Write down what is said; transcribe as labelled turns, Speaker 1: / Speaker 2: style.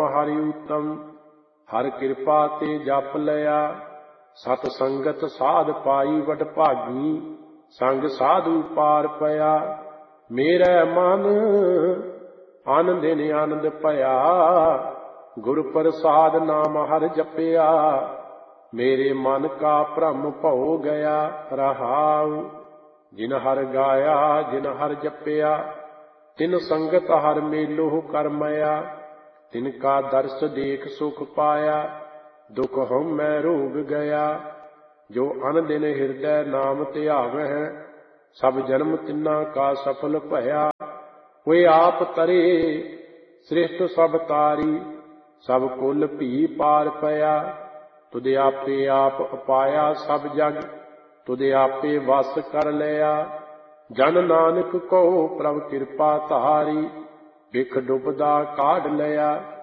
Speaker 1: हरि उत्तम। हर कृपा ते जप लया, सत संगत साध पाई वड भागी। संग साधु पार पया, मेरा मन आनंद दिन आनंद पया। गुर प्रसाद नाम हर जपया, मेरे मन का भ्रम भौ गया। रहाउ जिन हर गाया जिन हर जपया, तिन संगत हर मेलो करमया। तिनका दर्श देख सुख पाया, दुख हम मैं रोग गया। जो अन दिन हृदय नाम ध्यावै, सब जन्म तिन्ना का सफल भया। कोई आप तरे सृष्ट सब तारी, सब कुल भी पार पया। तुद आपे आप अपाया सब जग, तुद आपे वस कर लिया। जन नानक को प्रभ कृपा धारी, बिख डुबदा काढ़ लिया।